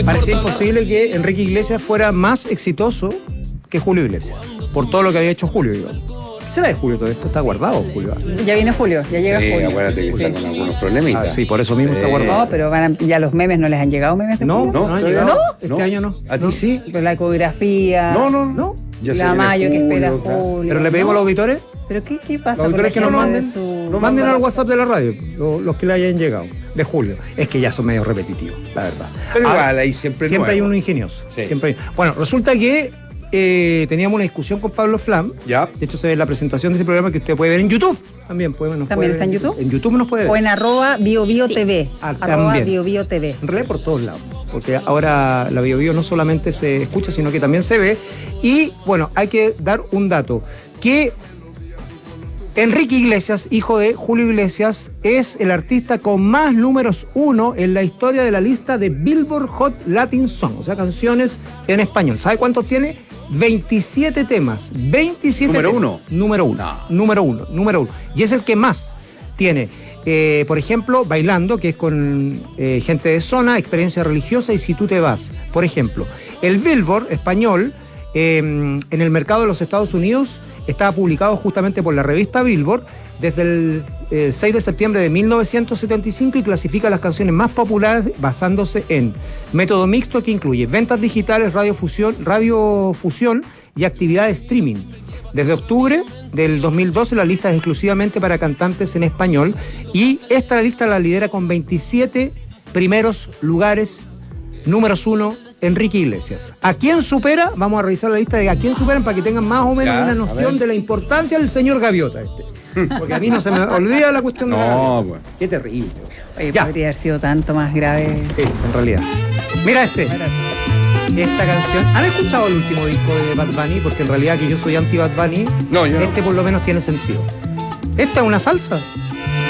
Parecía imposible que Enrique Iglesias fuera más exitoso que Julio Iglesias, por todo lo que había hecho Julio, digamos. ¿Qué será de Julio todo esto? ¿Está guardado, Julio? Ya viene Julio, ya llega Julio. Acuérdate que está con algunos problemitas. Sí, por eso mismo está guardado. No, pero ya los memes no les han llegado memes de Julio. No han llegado. Este año no. ¿A ti sí? Pero la ecografía. No. La Mayo que espera Julio. Pero le pedimos a los auditores. ¿Pero qué pasa? Los auditores que nos manden, manden al WhatsApp de la radio, los que le hayan llegado, de Julio. Es que ya son medio repetitivos, la verdad. Pero igual, ahí siempre hay uno ingenioso. Sí. Bueno, resulta que teníamos una discusión con Pablo Flam. Ya. De hecho, se ve la presentación de ese programa que usted puede ver en YouTube. También está en YouTube. En YouTube nos puede ver. O en @BioBioTV. También. @BioBioTV. En realidad por todos lados. Porque ahora la BioBio no solamente se escucha, sino que también se ve. Y bueno, hay que dar un dato. Que Enrique Iglesias, hijo de Julio Iglesias, es el artista con más números 1 en la historia de la lista de Billboard Hot Latin Song, o sea, canciones en español. ¿Sabe cuántos tiene? 27 temas. 27 ¿Número temas. uno? Número uno. No. Número uno. Y es el que más tiene. Por ejemplo, Bailando, que es con gente de zona, Experiencia Religiosa y Si tú te vas. Por ejemplo, el Billboard español en el mercado de los Estados Unidos estaba publicado justamente por la revista Billboard desde el 6 de septiembre de 1975 y clasifica las canciones más populares basándose en método mixto que incluye ventas digitales, radiofusión y actividades streaming. Desde octubre del 2012 la lista es exclusivamente para cantantes en español y esta lista la lidera con 27 primeros lugares, números 1, Enrique Iglesias. ¿A quién supera? Vamos a revisar la lista de a quién superan para que tengan más o menos una noción de la importancia del señor Gaviota. Porque a mí no se me olvida la cuestión de la Gaviota. Bueno. Qué terrible. Oye, podría haber sido tanto más grave. Sí, en realidad. Mira esta canción. ¿Han escuchado el último disco de Bad Bunny? Porque en realidad que yo soy anti Bad Bunny, No, yo no. por lo menos tiene sentido. Esta es una salsa.